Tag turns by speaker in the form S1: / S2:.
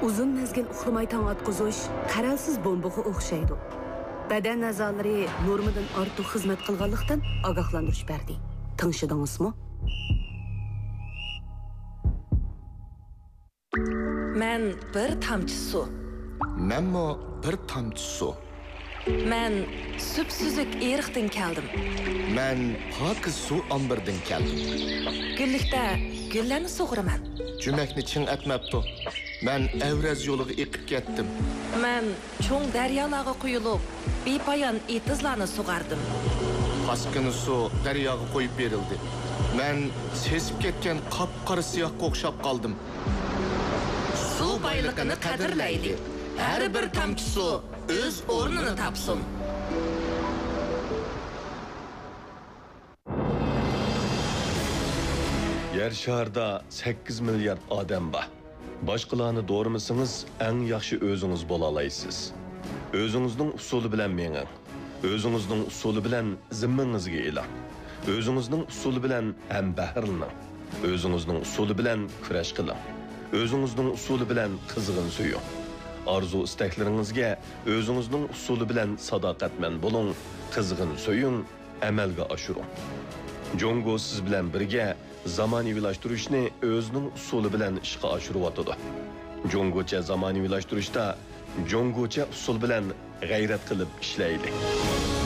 S1: Uzun mezgil uxlamay tong atqizish qaralsiz bombaga o'xshaydi. Badan a'zolari normadan ortiq xizmat qilganlikdan ogohlantirish berdi. Tingshidingizmi?
S2: Men bir tamchi suv.
S3: Menmo bir tamchi suv.
S2: Men süpsüzük eriqdan keldim.
S3: Men pokiz suv ombirdan keldim.
S2: Güllikda gullarni sug'uraman.
S3: Jumakni ching atmabdi. Men Avraz yo'liga eqib ketdim.
S2: Men cho'ng daryolarga quyilib, bepoyon etizlarni sug'ardim.
S3: Paskini suv daryoga qo'yib berildi. Men sesib ketgan qop-qora siyohga o'xshab qoldim.
S2: Suv boyligini qadrlaydi. Har bir tomchi suv o'z o'rnini topsin.
S4: Yer şarda 8 milyard odam bor. Boshqalarni doğramasangiz, eng yaxshi o'zingiz bo'la olasiz. O'zingizning usuli bilan menging. O'zingizning usuli bilan zimmangizga e'lon. O'zingizning usuli bilan ham bahrlaning. O'zingizning usuli bilan kurash qiling. O'zingizning usuli bilan qizg'in suying. Arzu istaklaringizga o'zingizning usuli bilan sadoqatmand bo'ling, qizg'in suying, amalga oshiring. Jongo siz bilan birga zamonaviylashtirishni o'zining usuli bilan ishga oshiryotdi. Jongocha zamonaviylashtirishda jongocha usul bilan g'ayrat qilib ishlaylik.